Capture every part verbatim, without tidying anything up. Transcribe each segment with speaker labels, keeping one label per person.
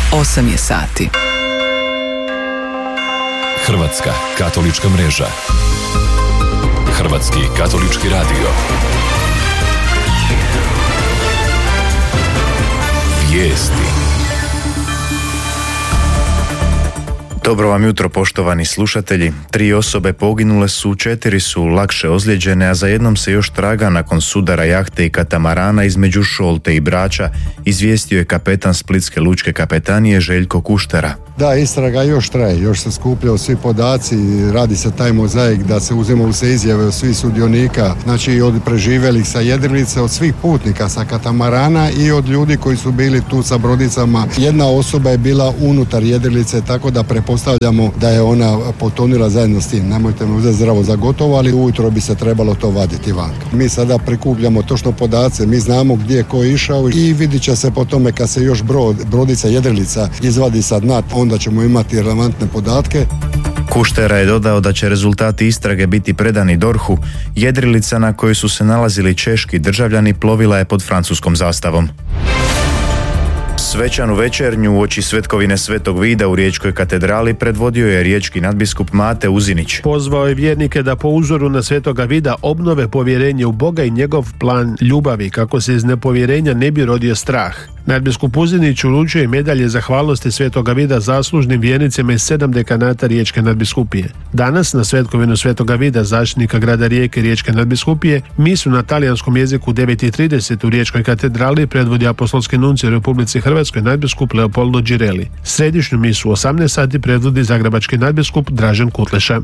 Speaker 1: osam je sati.
Speaker 2: Hrvatska katolička mreža. Hrvatski katolički radio. Vijesti.
Speaker 3: Dobro vam jutro, poštovani slušatelji. Tri osobe poginule su, četiri su lakše ozlijeđene, a za jednom se još traga nakon sudara jahte i katamarana između Šolte i Brača, izvijestio je kapetan Splitske lučke kapetanije Željko Kuštera.
Speaker 4: Da, istraga još traje, još se skupljaju svi podaci, radi se taj mozaik da se uzimaju se izjave od svih sudionika, znači od preživjelih sa jedrilice, od svih putnika sa katamarana i od ljudi koji su bili tu sa brodicama. Jedna osoba je bila unutar jedrilice, tako da prepostavljamo da je ona potonila zajedno s tim. Nemojte me uzeti zdravo za gotovo, ali ujutro bi se trebalo to vaditi vanka. Mi sada prikupljamo točno podace, mi znamo gdje je ko išao i vidit će se po tome kad se još brod, brodica jedrilica izvadi sa dna, onda ćemo imati relevantne podatke.
Speaker 3: Kuštera je dodao da će rezultati istrage biti predani dorhu. Jedrilica na kojoj su se nalazili češki državljani plovila je pod francuskom zastavom. Svečanu večernju uoči svetkovine Svetog Vida u Riječkoj katedrali predvodio je riječki nadbiskup Mate Uzinić.
Speaker 5: Pozvao je vjernike da po uzoru na Svetoga Vida obnove povjerenje u Boga i njegov plan ljubavi, kako se iz nepovjerenja ne bi rodio strah. Nadbiskup Uzinić uručuje medalje zahvalnosti Svetoga Vida zaslužnim vjernicima iz sedam dekanata Riječke nadbiskupije. Danas na svetkovinu Svetoga Vida, zaštitnika grada Rijeke Riječke nadbiskupije, misu na talijanskom jeziku u devet i trideset u Riječkoj katedrali predvodi apostolski nuncije u Republici Hrvatskoj nadbiskup Leopoldo Girelli. Središnju misu u osamnaest sati predvodi zagrebački nadbiskup Dražen Kutleša.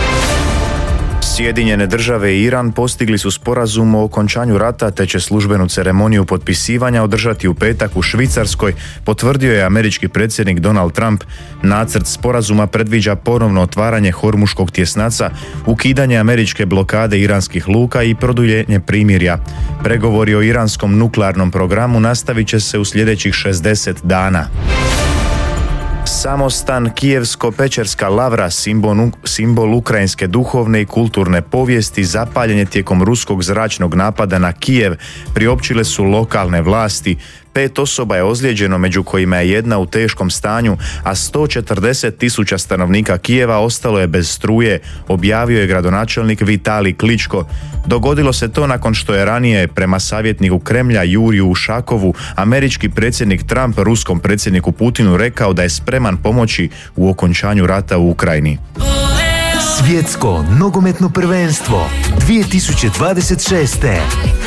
Speaker 3: Sjedinjene države i Iran postigli su sporazum o okončanju rata, te će službenu ceremoniju potpisivanja održati u petak u Švicarskoj, potvrdio je američki predsjednik Donald Trump. Nacrt sporazuma predviđa ponovno otvaranje Hormuškog tjesnaca, ukidanje američke blokade iranskih luka i produljenje primirja. Pregovori o iranskom nuklearnom programu nastavit će se u sljedećih šezdeset dana. Samostan Kijevsko-Pečerska lavra, simbol, simbol ukrajinske duhovne i kulturne povijesti, zapaljen je tijekom ruskog zračnog napada na Kijev, priopćile su lokalne vlasti. Pet osoba je ozlijeđeno, među kojima je jedna u teškom stanju, a sto četrdeset tisuća stanovnika Kijeva ostalo je bez struje, objavio je gradonačelnik Vitalij Kličko. Dogodilo se to nakon što je ranije, prema savjetniku Kremlja Juriju Ušakovu, američki predsjednik Trump ruskom predsjedniku Putinu rekao da je spreman pomoći u okončanju rata u Ukrajini.
Speaker 6: Svjetsko nogometno prvenstvo dvije tisuće dvadeset šeste.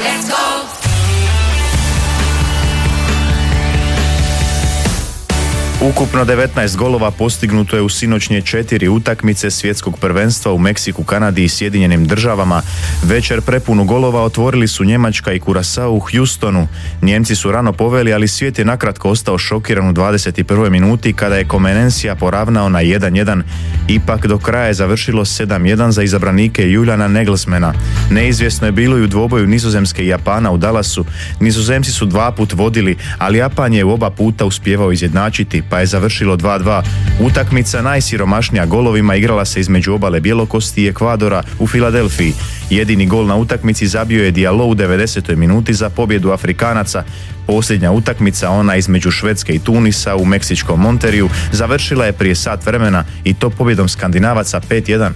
Speaker 3: Ukupno devetnaest golova postignuto je u sinoćnje četiri utakmice svjetskog prvenstva u Meksiku, Kanadi i Sjedinjenim državama. Večer prepunu golova otvorili su Njemačka i Kurasao u Houstonu. Njemci su rano poveli, ali svijet je nakratko ostao šokiran u dvadeset i prvoj minuti kada je Comenensija poravnao na jedan jedan. Ipak do kraja je završilo sedam jedan za izabranike Juliana Nagelsmana. Neizvjesno je bilo i u dvoboju Nizozemske i Japana u Dallasu. Nizozemci su dva put vodili, ali Japan je u oba puta uspijevao izjednačiti, pa je završilo dva dva. Utakmica najsiromašnija golovima igrala se između obale Bjelokosti i Ekvadora u Filadelfiji. Jedini gol na utakmici zabio je Diallo u devedesetoj minuti za pobjedu Afrikanaca. Posljednja utakmica, ona između Švedske i Tunisa u meksičkom Monteriju, završila je prije sat vremena i to pobjedom Skandinavaca pet jedan.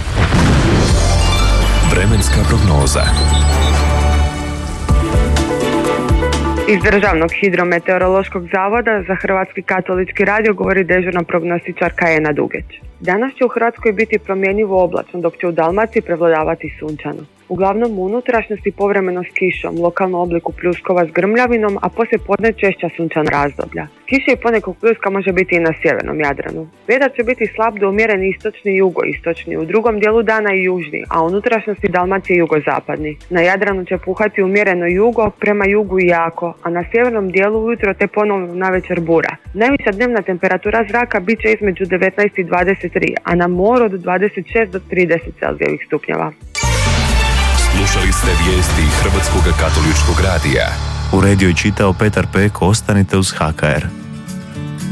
Speaker 2: Vremenska prognoza.
Speaker 7: Iz Državnog hidrometeorološkog zavoda za Hrvatski katolički radio govori dežurna prognostičarka Ena Dugeć. Danas će u Hrvatskoj biti promjenjivo oblačno, dok će u Dalmaciji prevladavati sunčano. Uglavnom u unutrašnjosti povremeno s kišom, lokalno obliku pljuskova s grmljavinom, a poslije podne češća sunčana razdoblja. Kiše i ponekog pljuska može biti i na sjevernom Jadranu. Vjetar će biti slab do umjeren istočni i jugoistočni, u drugom dijelu dana i južni, a u unutrašnjosti Dalmacije i jugozapadni. Na Jadranu će puhati umjereno jugo, prema jugu i jako, a na sjevernom dijelu ujutro te ponovno navečer bura. Najviša dnevna temperatura zraka bit će između devetnaest i dvadeset tri, a na moru od dvadeset šest do trideset celzijevih stupnjeva.
Speaker 2: Slušali ste vijesti Hrvatskog katoličkog radija.
Speaker 3: Uredio i čitao Petar Peko. Ostanite uz H K R.